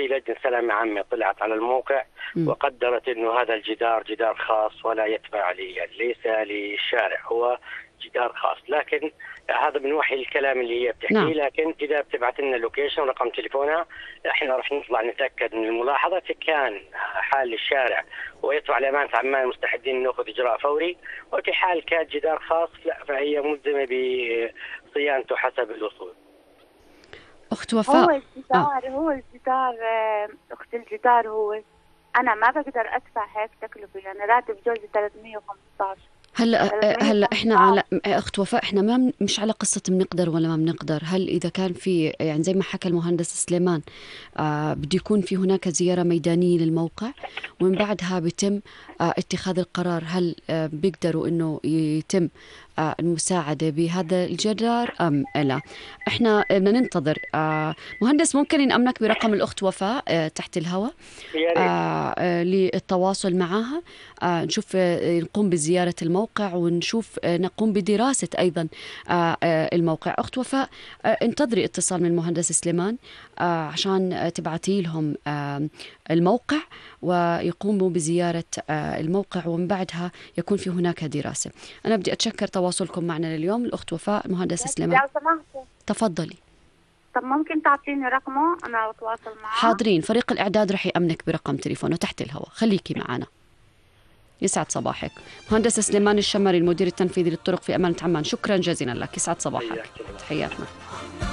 في لجنة سلامة عامة طلعت على الموقع وقدرت إنه هذا الجدار جدار خاص ولا يتبع ليس للشارع، هو جدار خاص. لكن هذا من وحي الكلام اللي هي بتحكيه. نعم. لكن إذا بتبعت لنا لوكيشن رقم تليفونها احنا رح نطلع نتأكد من الملاحظة. في كان حال الشارع ويتبع لأمانة عمان مستعدين نأخذ إجراء فوري، وفي حال كان جدار خاص لا فهي ملزمة بصيانته حسب الوصول. أخت وفاء، هو الجدار أخت الجدار هو أنا ما بقدر أدفع هيك تكلفة، يعني راتب جوزي 315. هلا احنا على اخت وفاء، احنا ما مش على قصه بنقدر ولا ما بنقدر. هل اذا كان في يعني زي ما حكى المهندس سليمان بده يكون في هناك زياره ميدانيه للموقع ومن بعدها بيتم اتخاذ القرار هل بيقدروا انه يتم المساعده بهذا الجدار ام لا. احنا بدنا ننتظر. مهندس ممكن نأمنك برقم الاخت وفاء تحت الهواء للتواصل معها، نشوف نقوم بزياره الموقع ونشوف نقوم بدراسة أيضا الموقع. أخت وفاء انتظري اتصال من المهندس سليمان عشان تبعتي لهم الموقع ويقوموا بزيارة الموقع ومن بعدها يكون في هناك دراسة. أنا بدي أتشكر تواصلكم معنا لليوم. الأخت وفاء، المهندس سليمان تفضلي. طب ممكن تعطيني رقمه أنا أتواصل معه؟ حاضرين، فريق الإعداد رح يأمنك برقم تليفونه تحت الهواء. خليكي معنا. يسعد صباحك مهندس سليمان الشمري، المدير التنفيذي للطرق في أمانة عمان. شكرا جزيلا لك، يسعد صباحك. تحياتنا.